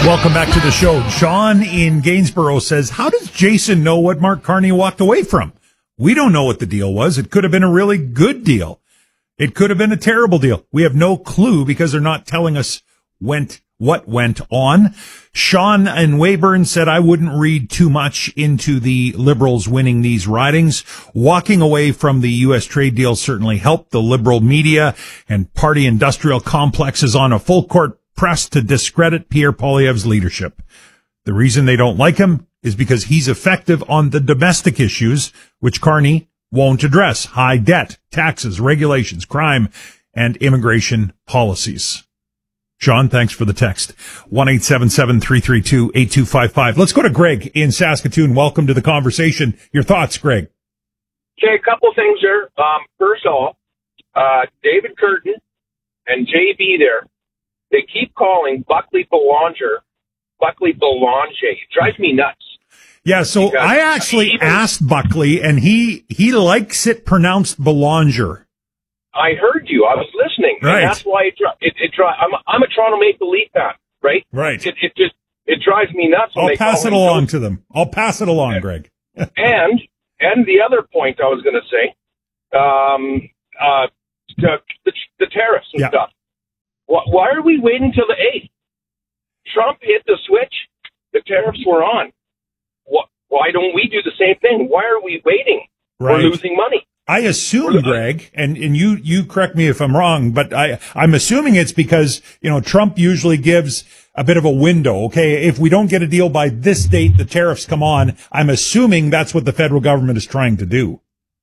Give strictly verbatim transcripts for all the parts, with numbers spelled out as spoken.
Welcome back to the show. John in Gainsborough says, how does Jason know what Mark Carney walked away from? We don't know what the deal was. It could have been a really good deal. It could have been a terrible deal. We have no clue because they're not telling us went what went on. Sean in Weyburn said, I wouldn't read too much into the Liberals winning these ridings. Walking away from the U S trade deal certainly helped. The Liberal media and party industrial complex is on a full court press to discredit Pierre Poilievre's leadership. The reason they don't like him is because he's effective on the domestic issues, which Carney won't address: high debt, taxes, regulations, crime, and immigration policies. Sean, thanks for the text. one eight seven seven, three three two, eight two five five. Let's go to Greg in Saskatoon. Welcome to the conversation. Your thoughts, Greg? Okay, a couple things here. Um, first off, uh, David Curtin and J B there, they keep calling Buckley Boulanger Buckley Boulanger. It drives me nuts. Yeah, so Because I actually even, asked Buckley, and he he likes it pronounced Boulanger. I heard you. I was listening. Right. And that's why it, it, it drives. I'm, I'm a Toronto Maple Leaf fan, right? Right. It, it just it drives me nuts. When I'll they pass call it him along Joe. to them. I'll pass it along, Greg. and and the other point I was going to say, um, uh, the, the, the tariffs and Yeah. stuff. Why, why are we waiting till the eighth? Trump hit the switch. The tariffs were on. What, why don't we do the same thing? Why are we waiting? Right. We're losing money. I assume, Greg, and, and you, you correct me if I'm wrong, but I, I'm assuming it's because, you know, Trump usually gives a bit of a window. Okay, if we don't get a deal by this date, the tariffs come on. I'm assuming that's what the federal government is trying to do.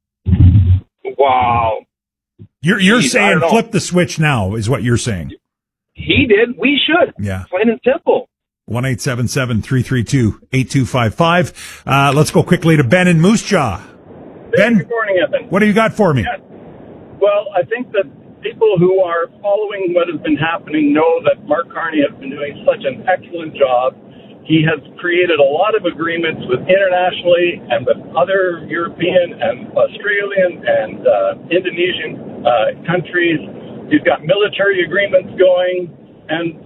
Wow. You're, you're Jeez, I saying don't know. flip the switch now is what you're saying. He did. We should. Yeah. Plain and simple. one eight seven seven, three three two, eight two five five. Uh, let's go quickly to Ben in Moose Jaw. Ben, Good morning, Ethan. what do you got for me? Yes. Well, I think that people who are following what has been happening know that Mark Carney has been doing such an excellent job. He has created a lot of agreements with internationally and with other European and Australian and uh, Indonesian uh, countries. He's got military agreements going, and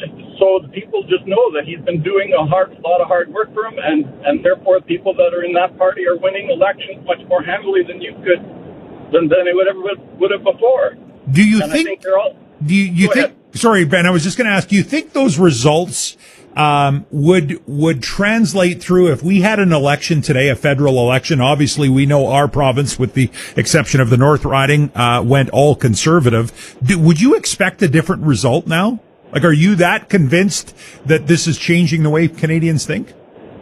so the people just know that he's been doing a hard, lot of hard work for him, and, and therefore people that are in that party are winning elections much more handily than you could, than, than they would ever would, would have before. Do you And think, I think they're all, do you, you Go think, ahead. sorry, Ben, I was just going to ask, do you think those results, um, would, would translate through if we had an election today, a federal election? Obviously, we know our province, with the exception of the North Riding, uh, went all conservative. Do, would you expect a different result now? Like, are you that convinced that this is changing the way Canadians think?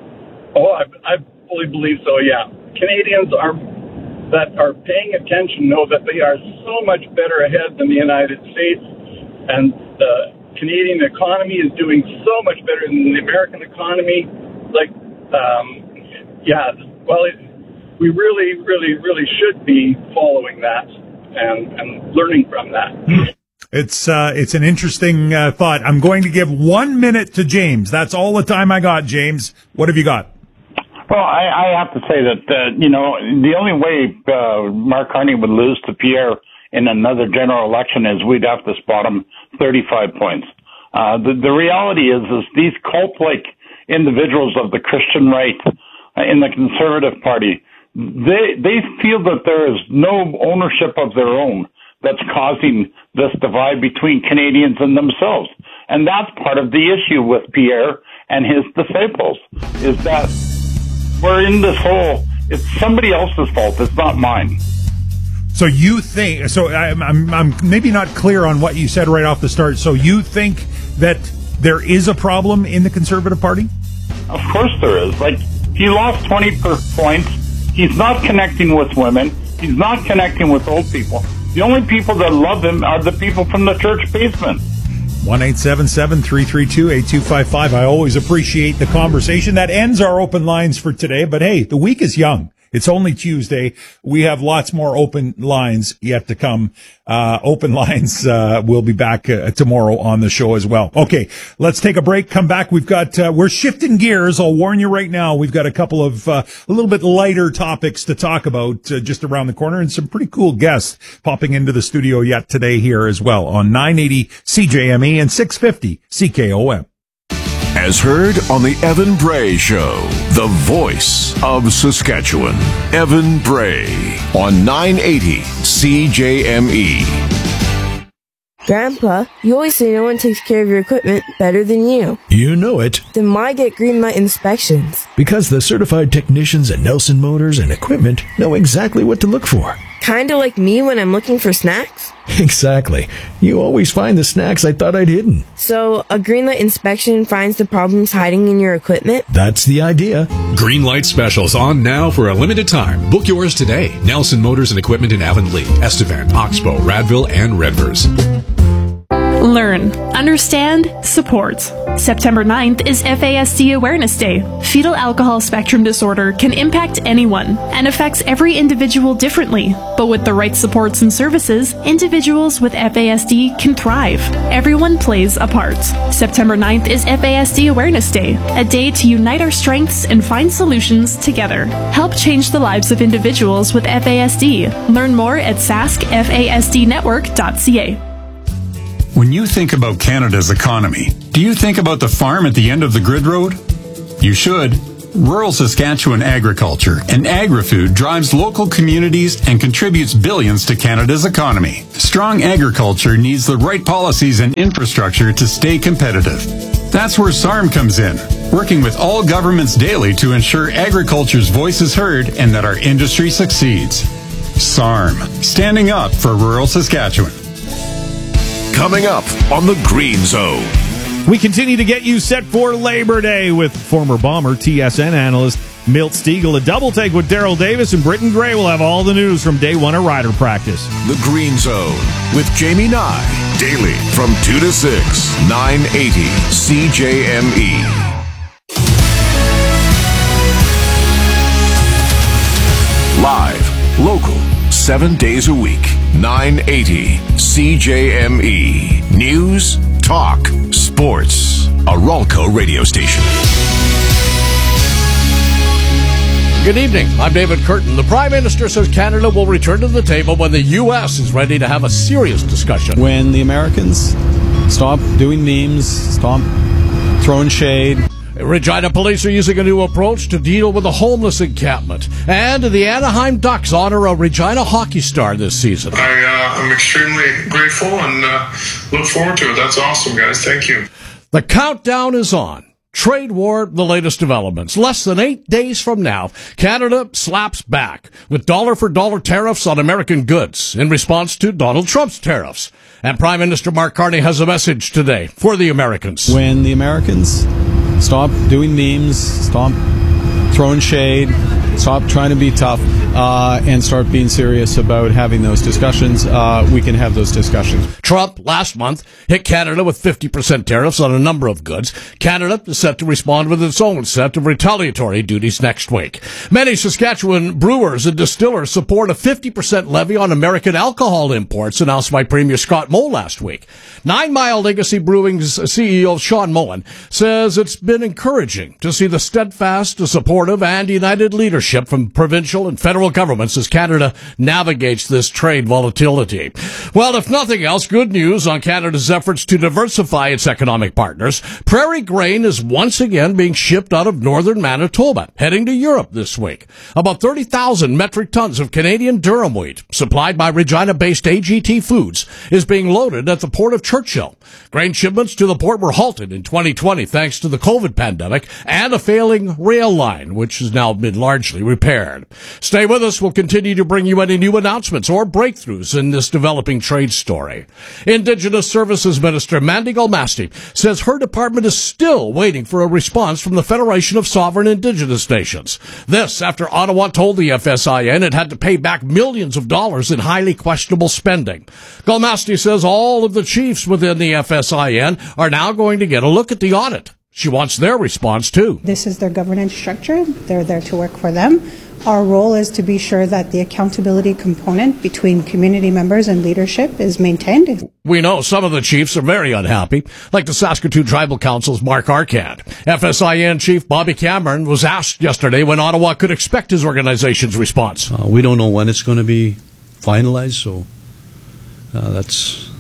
oh, I, I fully believe so, yeah. Canadians are that are paying attention know that they are so much better ahead than the United States, and the Canadian economy is doing so much better than the American economy. Like, um, yeah, well, it, we really, really, really should be following that and, and learning from that. It's uh, it's an interesting uh, thought. I'm going to give one minute to James. That's all the time I got, James. What have you got? Well, I, I have to say that, uh, you know, the only way uh, Mark Carney would lose to Pierre in another general election is we'd have to spot him thirty-five points. Uh, the, the reality is, is these cult-like individuals of the Christian right uh, in the Conservative Party, they they feel that there is no ownership of their own that's causing this divide between Canadians and themselves. And that's part of the issue with Pierre and his disciples, is that we're in this whole, it's somebody else's fault, it's not mine. So you think, so I'm, I'm, I'm maybe not clear on what you said right off the start. So you think that there is a problem in the Conservative Party? Of course there is. Like, he lost twenty points. He's not connecting with women. He's not connecting with old people. The only people that love him are the people from the church basement. one eight seven seven, three three two, eight two five five. I always appreciate the conversation. That ends our open lines for today. But hey, the week is young. It's only Tuesday. We have lots more open lines yet to come. Uh, open lines, uh, we'll be back uh, tomorrow on the show as well. Okay, let's take a break. Come back. We've got, uh, we're shifting gears. I'll warn you right now. We've got a couple of, uh, a little bit lighter topics to talk about uh, just around the corner, and some pretty cool guests popping into the studio yet today here as well on nine eighty C J M E and six fifty C K O M. as heard on the Evan Bray Show, the voice of Saskatchewan. Evan Bray on nine eighty C J M E. Grandpa, you always say no one takes care of your equipment better than you. You know it. Then why get Greenlight inspections? Because the certified technicians at Nelson Motors and Equipment know exactly what to look for. Kinda like me when I'm looking for snacks? Exactly. You always find the snacks I thought I'd hidden. So, a Greenlight inspection finds the problems hiding in your equipment? That's the idea. Greenlight specials on now for a limited time. Book yours today. Nelson Motors and Equipment in Avonlea, Estevan, Oxbow, Radville, and Redvers. Learn, understand, support. September ninth is F A S D Awareness Day. Fetal alcohol spectrum disorder can impact anyone and affects every individual differently. But with the right supports and services, individuals with F A S D can thrive. Everyone plays a part. September ninth is F A S D Awareness Day, a day to unite our strengths and find solutions together. Help change the lives of individuals with F A S D. Learn more at sask f a s d network dot c a. When you think about Canada's economy, do you think about the farm at the end of the grid road? You should. Rural Saskatchewan agriculture and agri-food drives local communities and contributes billions to Canada's economy. Strong agriculture needs the right policies and infrastructure to stay competitive. That's where S A R M comes in, working with all governments daily to ensure agriculture's voice is heard and that our industry succeeds. S A R M, standing up for rural Saskatchewan. Coming up on the Green Zone. We continue to get you set for Labor Day with former Bomber T S N analyst Milt Stiegel. A double take with Daryl Davis, and Britton Gray will have all the news from day one of rider practice. The Green Zone with Jamie Nye. Daily from two to six, nine eighty C J M E. Live, local, seven days a week, nine eighty C J M E. News, talk, sports. A Ralco radio station. Good evening. I'm David Curtin. The Prime Minister says Canada will return to the table when the U S is ready to have a serious discussion. When the Americans stop doing memes, stop throwing shade. Regina police are using a new approach to deal with a homeless encampment. And the Anaheim Ducks honor a Regina hockey star this season. I, uh, I'm extremely grateful and uh, look forward to it. That's awesome, guys. Thank you. The countdown is on. Trade war, the latest developments. Less than eight days from now, Canada slaps back with dollar-for-dollar tariffs on American goods in response to Donald Trump's tariffs. And Prime Minister Mark Carney has a message today for the Americans. When the Americans stop doing memes, stop throwing shade, stop trying to be tough, uh, and start being serious about having those discussions, uh, we can have those discussions. Trump, last month, hit Canada with fifty percent tariffs on a number of goods. Canada is set to respond with its own set of retaliatory duties next week. Many Saskatchewan brewers and distillers support a fifty percent levy on American alcohol imports announced by Premier Scott Moe last week. Nine Mile Legacy Brewing's C E O Sean Moen says it's been encouraging to see the steadfast, supportive, and united leadership from provincial and federal governments as Canada navigates this trade volatility. Well, if nothing else, good news on Canada's efforts to diversify its economic partners. Prairie grain is once again being shipped out of northern Manitoba, heading to Europe this week. About thirty thousand metric tons of Canadian durum wheat, supplied by Regina-based A G T Foods, is being loaded at the Port of Churchill. Grain shipments to the port were halted in twenty twenty thanks to the COVID pandemic and a failing rail line, which has now been largely repaired. Stay with us. We'll continue to bring you any new announcements or breakthroughs in this developing trade story. Indigenous Services Minister Mandy Golmasti says her department is still waiting for a response from the Federation of Sovereign Indigenous Nations. This after Ottawa told the F S I N it had to pay back millions of dollars in highly questionable spending. Golmasti says all of the chiefs within the F S I N are now going to get a look at the audit. She wants their response, too. This is their governance structure. They're there to work for them. Our role is to be sure that the accountability component between community members and leadership is maintained. We know some of the chiefs are very unhappy, like the Saskatoon Tribal Council's Mark Arcand. F S I N Chief Bobby Cameron was asked yesterday when Ottawa could expect his organization's response. Uh, we don't know when it's going to be finalized, so uh, that's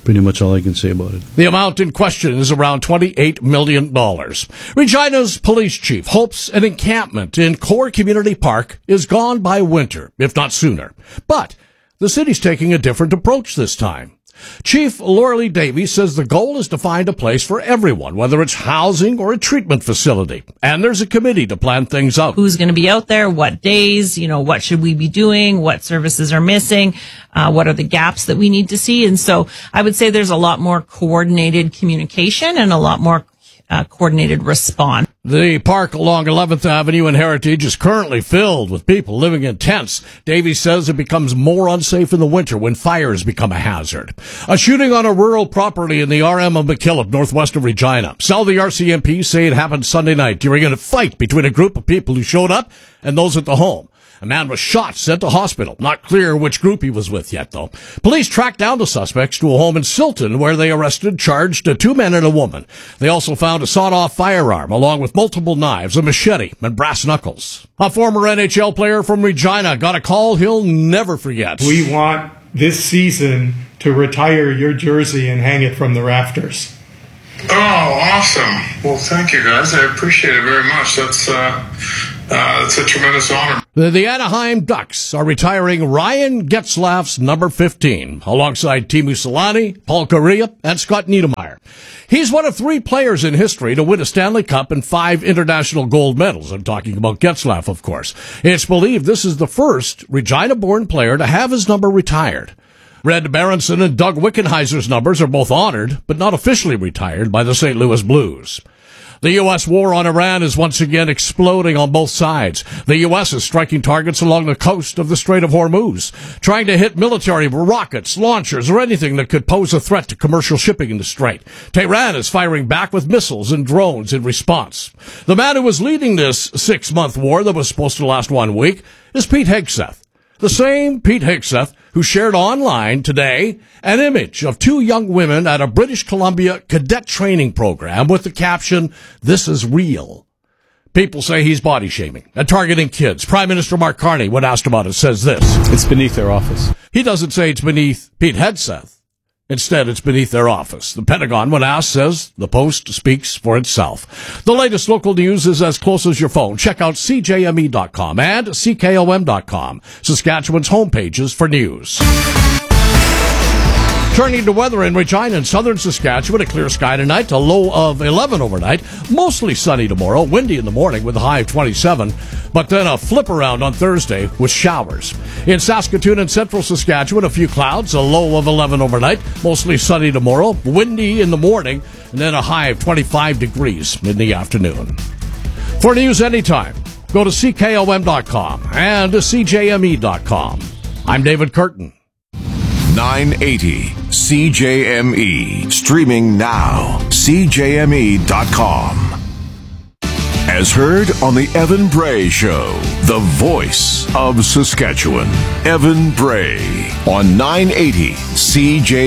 pretty much all I can say about it. The amount in question is around twenty-eight million dollars. Regina's police chief hopes an encampment in Core Community Park is gone by winter, if not sooner. But the city's taking a different approach this time. Chief Lauralee Davies says the goal is to find a place for everyone, whether it's housing or a treatment facility. And there's a committee to plan things out. Who's going to be out there? What days? You know, what should we be doing? What services are missing? Uh, what are the gaps that we need to see? And so I would say there's a lot more coordinated communication and a lot more uh, coordinated response. The park along eleventh Avenue and Heritage is currently filled with people living in tents. Davies says it becomes more unsafe in the winter when fires become a hazard. A shooting on a rural property in the R M of McKillop, northwest of Regina. Southie R C M P say it happened Sunday night during a fight between a group of people who showed up and those at the home. A man was shot, sent to hospital. Not clear which group he was with yet, though. Police tracked down the suspects to a home in Silton, where they arrested, charged two men and a woman. They also found a sawed-off firearm, along with multiple knives, a machete, and brass knuckles. A former N H L player from Regina got a call he'll never forget. We want this season to retire your jersey and hang it from the rafters. Oh, awesome. Well, thank you, guys. I appreciate it very much. That's, uh, uh, it's a tremendous honor. The, the Anaheim Ducks are retiring Ryan Getzlaff's number fifteen, alongside Teemu Selanne, Paul Kariya, and Scott Niedermayer. He's one of three players in history to win a Stanley Cup and five international gold medals. I'm talking about Getzlaff, of course. It's believed this is the first Regina-born player to have his number retired. Red Berenson and Doug Wickenheiser's numbers are both honored, but not officially retired by the Saint Louis Blues. The U S war on Iran is once again exploding on both sides. The U S is striking targets along the coast of the Strait of Hormuz, trying to hit military rockets, launchers, or anything that could pose a threat to commercial shipping in the strait. Tehran is firing back with missiles and drones in response. The man who was leading this six-month war that was supposed to last one week is Pete Hegseth. The same Pete Hegseth who shared online today an image of two young women at a British Columbia cadet training program with the caption, "This is real." People say he's body shaming and targeting kids. Prime Minister Mark Carney, when asked about it, says this. It's beneath their office. He doesn't say it's beneath Pete Hegseth. Instead, it's beneath their office. The Pentagon, when asked, says the Post speaks for itself. The latest local news is as close as your phone. Check out C J M E dot com and C K O M dot com, Saskatchewan's homepages for news. Turning to weather in Regina and southern Saskatchewan, a clear sky tonight, a low of eleven overnight. Mostly sunny tomorrow, windy in the morning with a high of twenty-seven. But then a flip around on Thursday with showers. In Saskatoon and central Saskatchewan, a few clouds, a low of eleven overnight. Mostly sunny tomorrow, windy in the morning, and then a high of twenty-five degrees in the afternoon. For news anytime, go to C K O M dot com and C J M E dot com. I'm David Curtin. nine eighty C J M E. Streaming now. C J M E dot com. As heard on the Evan Bray Show, the voice of Saskatchewan. Evan Bray on nine eighty C J M E.